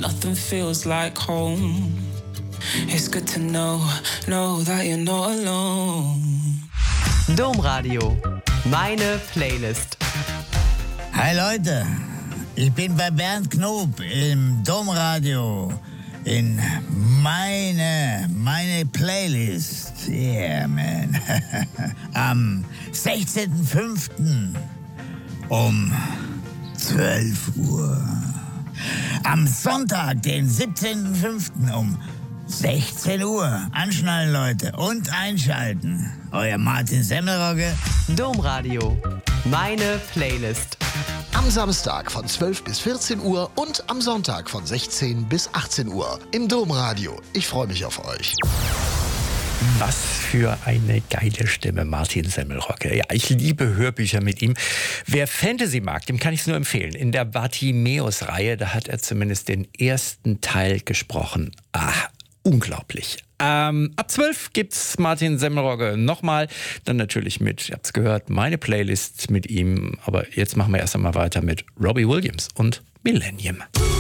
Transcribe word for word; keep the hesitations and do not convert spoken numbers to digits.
nothing feels like home. It's good to know, know that you're not alone. Domradio, meine Playlist. Hi Leute, ich bin bei Bernd Knob im Domradio in meine, meine Playlist. Yeah, man. Am sechzehnten fünften um zwölf Uhr. Am Sonntag, den siebzehnten fünften um sechzehn Uhr. Anschnallen, Leute, und einschalten. Euer Martin Semmelrogge. Domradio, meine Playlist. Am Samstag von zwölf bis vierzehn Uhr und am Sonntag von sechzehn bis achtzehn Uhr im Domradio. Ich freue mich auf euch. Was für eine geile Stimme, Martin Semmelrogge. Ja, ich liebe Hörbücher mit ihm. Wer Fantasy mag, dem kann ich es nur empfehlen. In der Bartimäus-Reihe, da hat er zumindest den ersten Teil gesprochen. Ah, unglaublich. Ähm, ab zwölf gibt's Martin Semmelrogge nochmal. Dann natürlich mit, ihr habt's gehört, meine Playlist mit ihm. Aber jetzt machen wir erst einmal weiter mit Robbie Williams und Millennium.